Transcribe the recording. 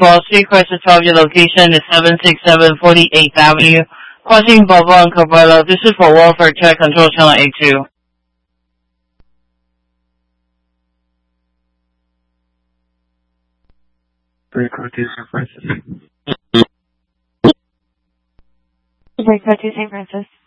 12th Street, Crisis 12. Your location is 767 48th Avenue. Crossing Balboa and Cabrillo. This is for Welfare Check Control Channel A2. Breakroad to San Francisco. Breakroad to St. Francis.